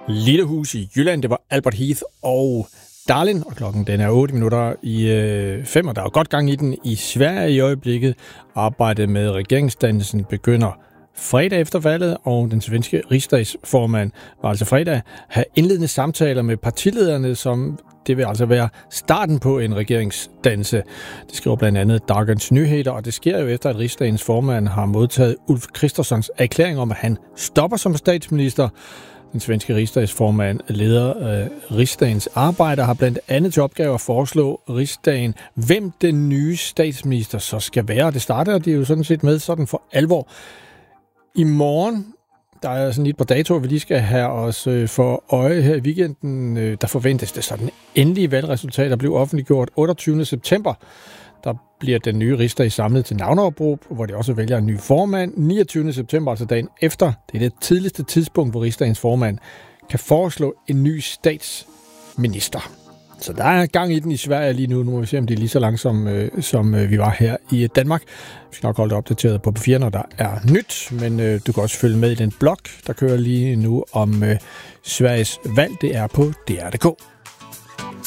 Lille hus i Jylland, det var Albert Heath og Darlin, og klokken den er 8 minutter i 5, og der er jo godt gang i den i Sverige i øjeblikket. Arbejdet med regeringsdannelsen begynder fredag efter valget, og den svenske rigsdagsformand var altså fredag have indledende samtaler med partilederne, som det vil altså være starten på en regeringsdannelse. Det skriver blandt andet Dagens Nyheder, og det sker jo efter, at rigsdagens formand har modtaget Ulf Kristerssons erklæring om, at han stopper som statsminister. Den svenske rigsdagsformand leder rigsdagens arbejde har blandt andet til opgave at foreslå rigsdagen, hvem den nye statsminister så skal være. Det starter de jo sådan set med sådan for alvor. I morgen, der er sådan et par datoer, vi lige skal have os for øje her i weekenden. Der forventes det sådan endelige valgresultater bliver offentliggjort 28. september. Der bliver den nye rigsdag samlet til navneopråb, hvor de også vælger en ny formand. 29. september, altså dagen efter, det er det tidligste tidspunkt, hvor rigsdagens formand kan foreslå en ny statsminister. Så der er gang i den i Sverige lige nu. Nu må vi se, om det er lige så langsomt, som vi var her i Danmark. Vi skal nok holde det opdateret på P4, når der er nyt, men du kan også følge med i den blog, der kører lige nu om Sveriges valg. Det er på DR.dk.